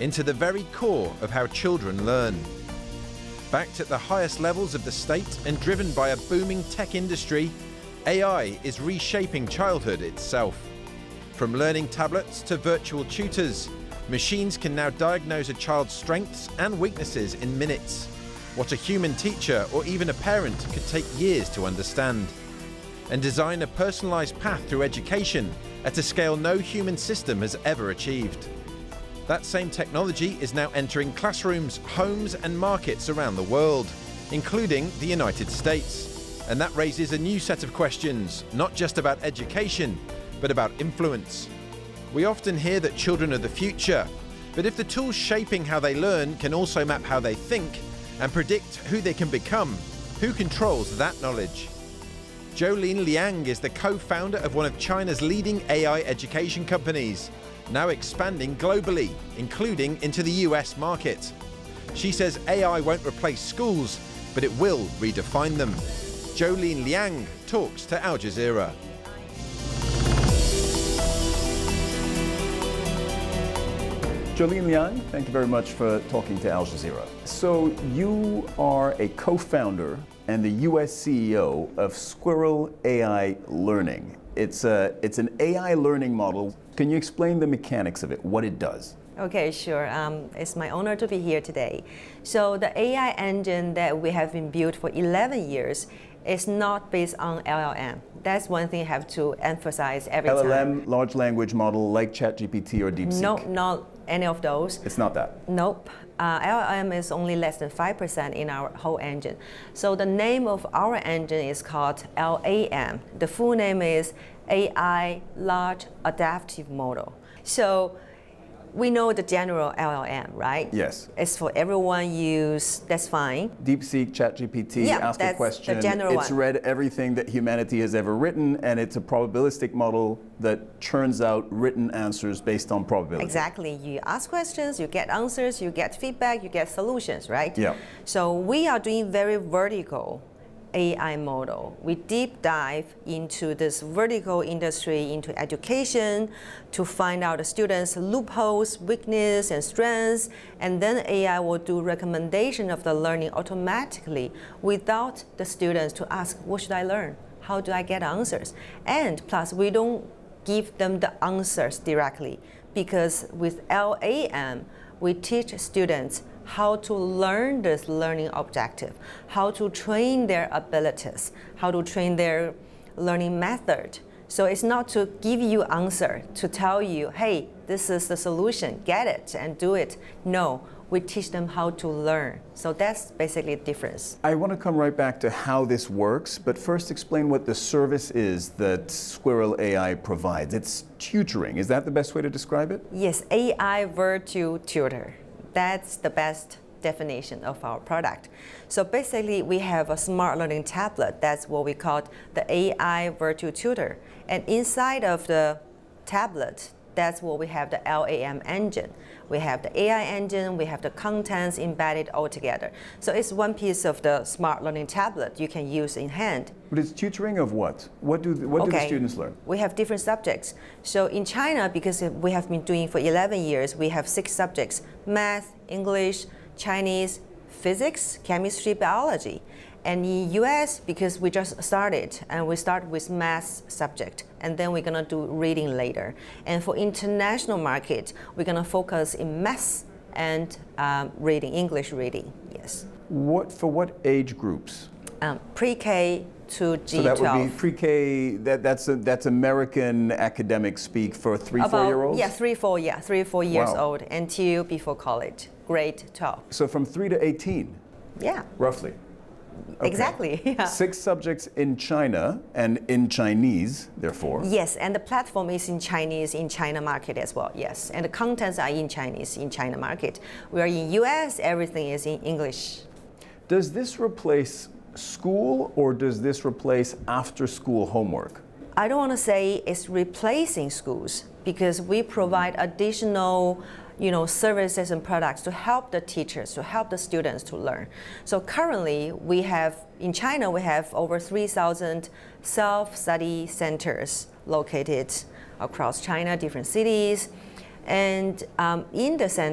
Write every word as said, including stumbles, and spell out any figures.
into the very core of how children learn. Backed at the highest levels of the state and driven by a booming tech industry, A I is reshaping childhood itself. From learning tablets to virtual tutors, machines can now diagnose a child's strengths and weaknesses in minutes, what a human teacher or even a parent could take years to understand, and design a personalized path through education at a scale no human system has ever achieved. That same technology is now entering classrooms, homes and markets around the world, including the United States. And that raises a new set of questions, not just about education, but about influence. We often hear that children are the future, but if the tools shaping how they learn can also map how they think and predict who they can become, who controls that knowledge? Jolene Liang is the co-founder of one of China's leading A I education companies, now expanding globally, including into the U S market. She says A I won't replace schools, but it will redefine them. Jolene Liang talks to Al Jazeera. Jolene Liang, thank you very much for talking to Al Jazeera. So you are a co-founder and the U S C E O of Squirrel A I Learning. It's, a, it's an A I learning model. Can you explain the mechanics of it, what it does? Okay, sure. Um, it's my honor to be here today. So the A I engine that we have been built for eleven years is not based on L L M. That's one thing I have to emphasize every L L M, time. large language model like ChatGPT or DeepSeek? No, not any of those. It's not that? Nope. Uh, L L M is only less than five percent in our whole engine. So the name of our engine is called L A M. The full name is A I Large Adaptive Model. So we know the general L L M, right? Yes. It's for everyone use, that's fine. DeepSeek, ChatGPT, Yeah, ask a that's question. the general It's one. read everything that humanity has ever written, and it's a probabilistic model that churns out written answers based on probability. Exactly. You ask questions, you get answers, you get feedback, you get solutions, right? Yeah. So we are doing very vertical A I model. We deep dive into this vertical industry, into education, to find out the students' loopholes, weakness, and strengths, and then A I will do recommendation of the learning automatically without the students to ask, what should I learn? How do I get answers? And plus, we don't give them the answers directly, because with L A M, we teach students how to learn this learning objective, how to train their abilities, how to train their learning method. So it's not to give you answer, to tell you, hey, this is the solution, get it and do it. No, we teach them how to learn. So that's basically the difference. I want to come right back to how this works, but first explain what the service is that Squirrel A I provides. It's tutoring. Is that the best way to describe it? Yes, A I virtual tutor. That's the best definition of our product. So basically, we have a smart learning tablet. That's what we call the A I virtual tutor. And inside of the tablet, that's what we have the L A M engine. We have the A I engine, we have the contents embedded all together. So it's one piece of the smart learning tablet you can use in hand. But it's tutoring of what? What do the, what okay. do the students learn? We have different subjects. So in China, because we have been doing for eleven years, we have six subjects: math, English, Chinese, physics, chemistry, biology. And in U S, because we just started, and we start with math subject, and then we're gonna do reading later. And for international market, we're gonna focus in math and um, reading, English reading, yes. What, for what age groups? Um, pre-K to G twelve. So that would be pre-K, that, that's, a, that's American academic speak for three, About, four-year-olds? Yeah, three, four, yeah, three, four years Wow. old until before college, grade twelve. So from three to eighteen? Yeah. Roughly? Okay. Exactly, yeah. Six subjects in China and in Chinese, therefore. Yes, and the platform is in Chinese in China market as well, yes. And the contents are in Chinese in China market. We are in U S, everything is in English. Does this replace school, or does this replace after-school homework? I don't want to say it's replacing schools, because we provide additional you know, services and products to help the teachers, to help the students to learn. So currently, we have, in China, we have over three thousand self-study centers located across China, different cities. And um, in the center,